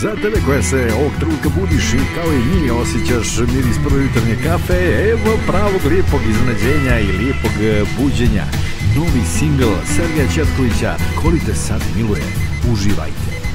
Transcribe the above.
Za tebe koja se ovog trenutka budiš i kao i mi osjećaš miris prve jutarnje kafe, evo pravog lijepog iznenađenja i lijepog buđenja. Novi singl Sergeja Četkovića, Ko li te sad miluje. Uživajte.